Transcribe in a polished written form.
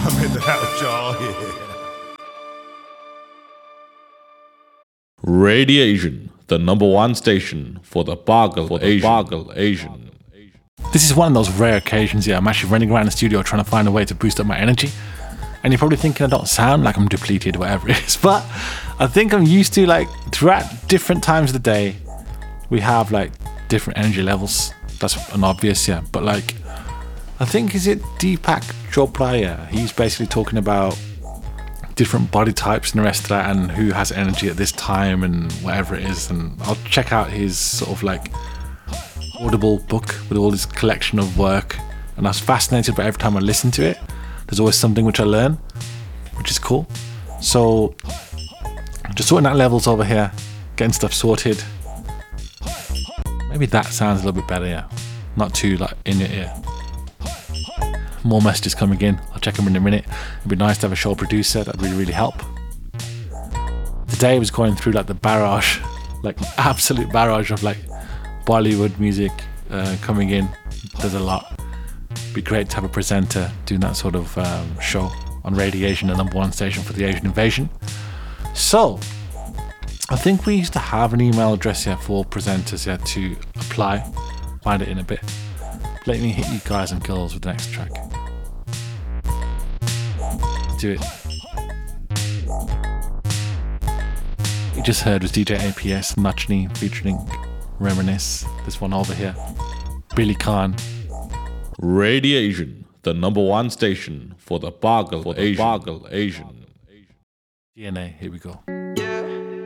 I'm in the house, y'all. Yeah. Radiation, the number one station for the Bargle Asian. This is one of those rare occasions, I'm actually running around the studio trying to find a way to boost up my energy. And you're probably thinking I don't sound like I'm depleted, whatever it is. But I think I'm used to, like, throughout different times of the day, we have, like, different energy levels. That's an obvious, But, like, I think, is it Deepak Chopra? He's basically talking about different body types and the rest of that, and who has energy at this time and whatever it is. And I'll check out his sort of like Audible book with all this collection of work, and I was fascinated by every time I listen to it. There's always something which I learn, which is cool. So just sorting out levels over here, getting stuff sorted. Maybe that sounds a little bit better, not too like in your ear. More messages coming in. I'll check them in a minute. It'd be nice to have a show producer. That'd really help. Today I was going through like the barrage, like absolute barrage of like Bollywood music coming in. There's a lot. It'd be great to have a presenter doing that sort of show on Radiation, the number one station for the Asian invasion. So I think we used to have an email address here for presenters to apply. Find it in a bit. Let me hit you guys and girls with the next track. Do it. You just heard was DJ APS, Nachni featuring Reminisce. This one over here, Billy Khan. Radiation, the number one station for the Bargle Asian. DNA, here we go.